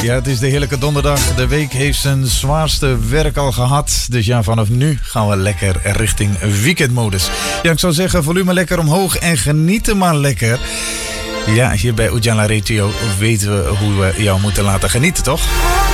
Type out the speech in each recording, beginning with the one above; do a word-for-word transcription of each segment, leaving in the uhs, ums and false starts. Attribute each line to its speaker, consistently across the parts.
Speaker 1: Ja, het is de heerlijke donderdag. De week heeft zijn zwaarste werk al gehad. Dus ja, vanaf nu gaan we lekker richting weekendmodus. Ja, ik zou zeggen, volume lekker omhoog en genieten maar lekker. Ja, hier bij Ujala Radio weten we hoe we jou moeten laten genieten, toch?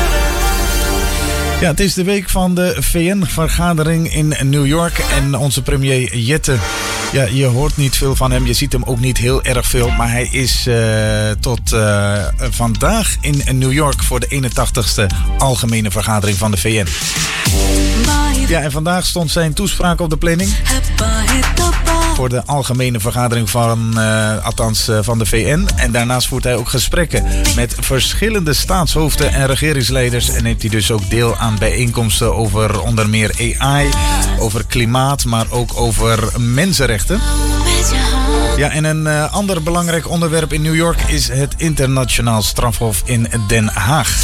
Speaker 1: Ja, het is de week van de V N-vergadering in New York. En onze premier Jette, ja, je hoort niet veel van hem. Je ziet hem ook niet heel erg veel. Maar hij is uh, tot uh, vandaag in New York voor de eenentachtigste algemene vergadering van de V N. Ja, en vandaag stond zijn toespraak op de planning voor de algemene vergadering van, uh, althans, uh, van de V N. En daarnaast voert hij ook gesprekken met verschillende staatshoofden en regeringsleiders. En neemt hij dus ook deel aan bijeenkomsten over onder meer A I, over klimaat, maar ook over mensenrechten. Ja, en een uh, ander belangrijk onderwerp in New York is het internationaal strafhof in Den Haag.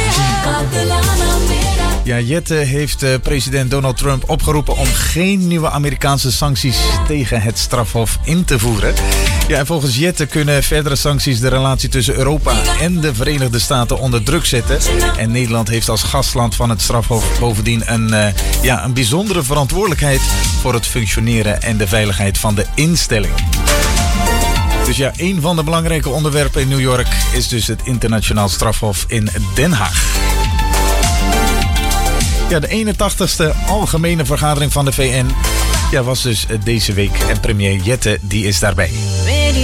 Speaker 1: Ja, Jette heeft uh, president Donald Trump opgeroepen om geen nieuwe Amerikaanse sancties tegen het strafhof in te voeren. Ja, en volgens Jette kunnen verdere sancties de relatie tussen Europa en de Verenigde Staten onder druk zetten. En Nederland heeft als gastland van het strafhof bovendien een, uh, ja, een bijzondere verantwoordelijkheid voor het functioneren en de veiligheid van de instelling. Dus ja, een van de belangrijke onderwerpen in New York is dus het internationaal strafhof in Den Haag. Ja, de eenentachtigste algemene vergadering van de V N ja, was dus deze week. En premier Jette, die is daarbij.